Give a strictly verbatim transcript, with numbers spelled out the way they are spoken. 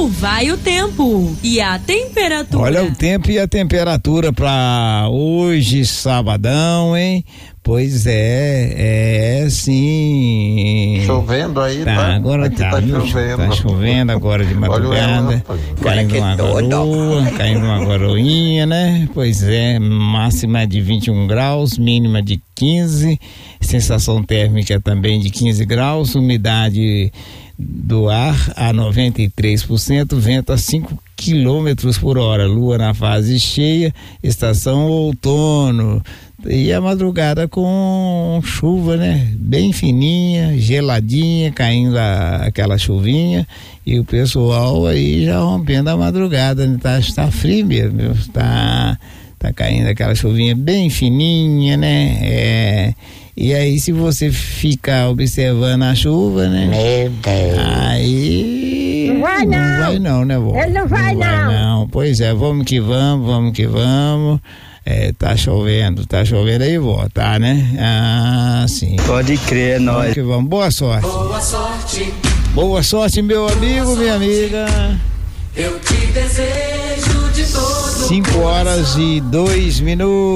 Como vai o tempo e a temperatura? Olha o tempo e a temperatura para hoje, sabadão, hein? Pois é, é sim. Chovendo aí, tá? tá? Agora Aqui tá, tá viu? chovendo. Tá chovendo agora de madrugada, caindo uma garoa, caindo uma garoinha, né? Pois é, máxima de vinte e um graus, mínima de quinze, sensação térmica também de quinze graus, umidade do ar a noventa e três por cento, vento a cinco quilômetros por hora, lua na fase cheia, estação outono. E a madrugada com chuva, né? Bem fininha, geladinha, caindo a, aquela chuvinha, e o pessoal aí já rompendo a madrugada, né? Tá, tá frio mesmo, viu? Tá, tá caindo aquela chuvinha bem fininha, né? É, e aí se você ficar observando a chuva, né? Meu Deus. Aí... Não vai não. Não vai não, né, vó? Ele não vai não. não. Vai não. Pois é, vamos que vamos, vamos que vamos. É, tá chovendo, tá chovendo aí, vó, tá, né? Ah, sim. Pode crer, é nóis. Vamos que vamos. Boa sorte. Boa sorte. Boa sorte, meu amigo, minha amiga. Eu te desejo de todo. Cinco horas e dois minutos.